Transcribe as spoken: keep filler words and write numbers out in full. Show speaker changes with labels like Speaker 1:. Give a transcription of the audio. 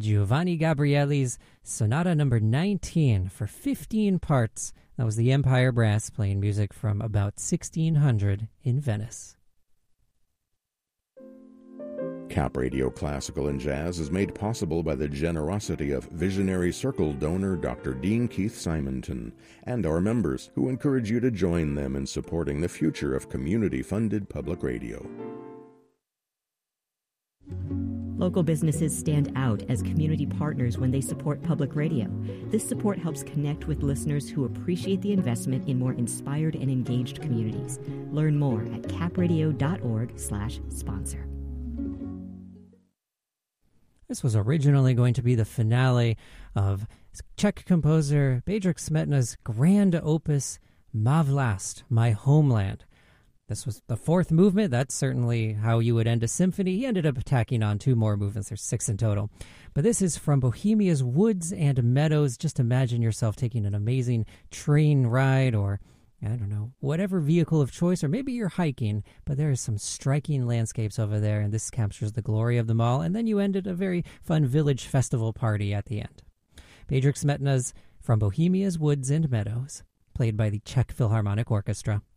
Speaker 1: Giovanni Gabrieli's Sonata number nineteen for fifteen parts. That was the Empire Brass playing music from about sixteen hundred in Venice.
Speaker 2: Cap Radio Classical and Jazz is made possible by the generosity of visionary Circle donor Doctor Dean Keith Simonton and our members, who encourage you to join them in supporting the future of community-funded public radio.
Speaker 3: Local businesses stand out as community partners when they support public radio. This support helps connect with listeners who appreciate the investment in more inspired and engaged communities. Learn more at capradio.org slash sponsor.
Speaker 1: This was originally going to be the finale of Czech composer Bedřich Smetana's grand opus, Má vlast, My Homeland. This was the fourth movement. That's certainly how you would end a symphony. He ended up tacking on two more movements. There's six in total. But this is from Bohemia's Woods and Meadows. Just imagine yourself taking an amazing train ride, or I don't know, whatever vehicle of choice, or maybe you're hiking, but there is some striking landscapes over there, and this captures the glory of them all. And then you end at a very fun village festival party at the end. Bedřich Smetana's From Bohemia's Woods and Meadows, played by the Czech Philharmonic Orchestra.